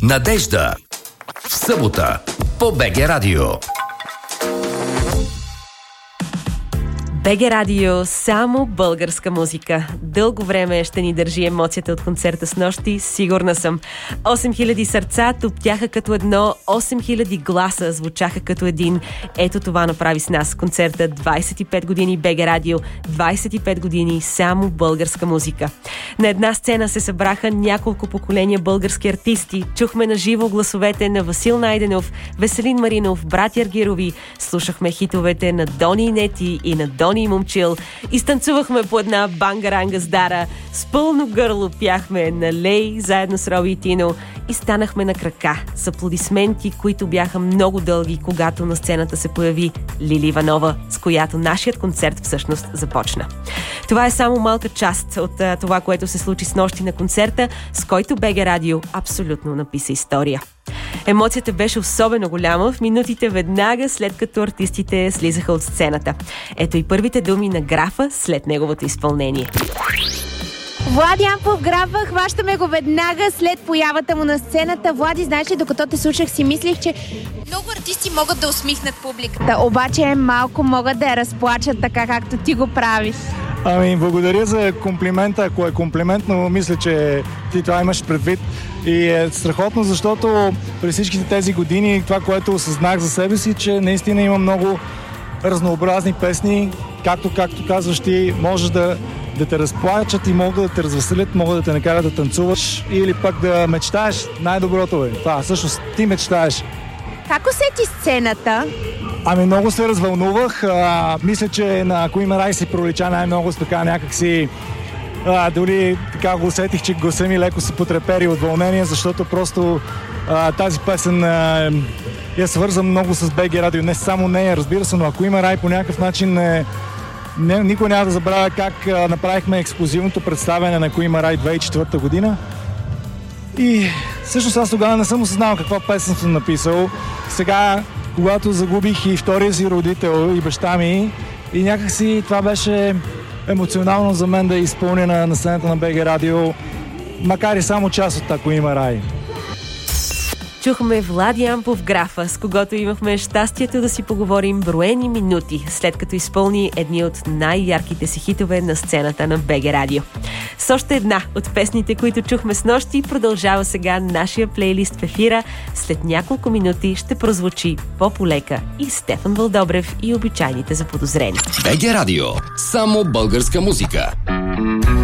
Надежда. В събота по БГ Радио. БГ Радио, само българска музика. Дълго време ще ни държи емоцията от концерта с нощи, сигурна съм. 8000 сърца топтяха като едно, 8000 гласа звучаха като един. Ето това направи с нас концерта 25 години БГ Радио, 25 години само българска музика. На една сцена се събраха няколко поколения български артисти. Чухме на живо гласовете на Васил Найденов, Веселин Маринов, братя Аргирови. Слушахме хитовете на Дони и Нети и на Дони и Момчил. Изтанцувахме по една бангаранга с Дара. С пълно гърло пяхме Налей заедно с Роби и Тино и станахме на крака с аплодисменти, които бяха много дълги, когато на сцената се появи Лили Иванова, с която нашият концерт всъщност започна. Това е само малка част от това, което се случи с нощи на концерта, с който БГ Радио абсолютно написа история. Емоцията беше особено голяма в минутите веднага след като артистите слизаха от сцената. Ето и първите думи на графа след неговото изпълнение. Влади Ампов, графа, хващаме го веднага след появата му на сцената. Влади, знаеш ли, докато те слушах си мислих, че много артисти могат да усмихнат публиката, обаче малко могат да я разплачат така, както ти го правиш. Ами, благодаря за комплимента. Ако е комплимент, но мисля, че ти това имаш предвид. И е страхотно, защото през всичките тези години това, което осъзнах за себе си, че наистина има много разнообразни песни, както казваш ти, можеш да те разплачат и могат да те развеселят, могат да те накарат да танцуваш или пък да мечтаеш. Най-доброто е това. Всъщност ти мечтаеш. Как усети сцената? Ами много се развълнувах. Мисля, че на Кои ме рай си пролича най-много с така някакси... дори така го усетих, че гласа ми леко се потрепери от вълнение, защото просто тази песен я свързвам много с БГ Радио. Не само нея, разбира се, но Ако има рай по някакъв начин никой няма да забравя как направихме ексклюзивното представяне на Ако има рай 2004 година. И всъщност аз тогава не съм осъзнал каква песен съм написал. Сега, когато загубих и втория си родител и баща ми, и някакси това беше емоционално за мен да изпълня на сцената на БГ Радио, макар и само част от Ако има рай. Чухме Влади Ампов, графа, с когото имахме щастието да си поговорим броени минути, след като изпълни едни от най-ярките си хитове на сцената на БГ Радио. С още една от песните, които чухме с нощи, продължава сега нашия плейлист в ефира. След няколко минути ще прозвучи по-полека и Стефан Вълдобрев и обичайните заподозрени. БГ Радио. Само българска музика.